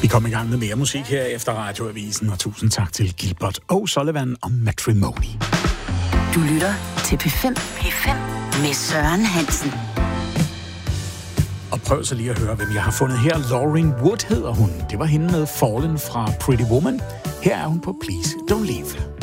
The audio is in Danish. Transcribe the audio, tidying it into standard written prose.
Vi kommer i gang med mere musik her efter Radioavisen, og tusind tak til Gilbert O'Sullivan og Matrimony. Du lytter til P5. P5 med Søren Hansen. Og prøv så lige at høre, hvem jeg har fundet her. Lauryn Wood hedder hun. Det var hende med Fallen fra Pretty Woman. Her er hun på Please Don't Leave.